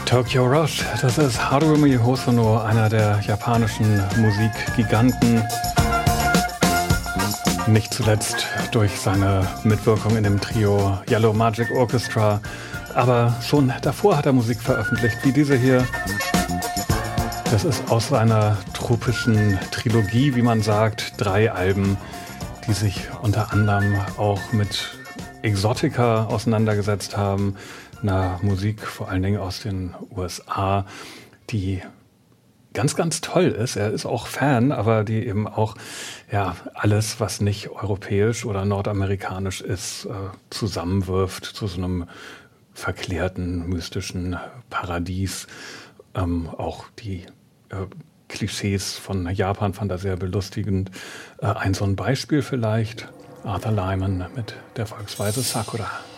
Tokyo Rush, das ist Harumi Hosono, einer der japanischen Musikgiganten. Nicht zuletzt durch seine Mitwirkung in dem Trio Yellow Magic Orchestra. Aber schon davor hat er Musik veröffentlicht, wie diese hier. Das ist aus einer tropischen Trilogie, wie man sagt. 3 Alben, die sich unter anderem auch mit Exotica auseinandergesetzt haben. Einer Musik vor allen Dingen aus den USA, die ganz, ganz toll ist. Er ist auch Fan, aber die eben auch alles, was nicht europäisch oder nordamerikanisch ist, zusammenwirft zu so einem verklärten, mystischen Paradies. Auch die Klischees von Japan fand er sehr belustigend. So ein Beispiel vielleicht, Arthur Lyman mit der Volksweise Sakura.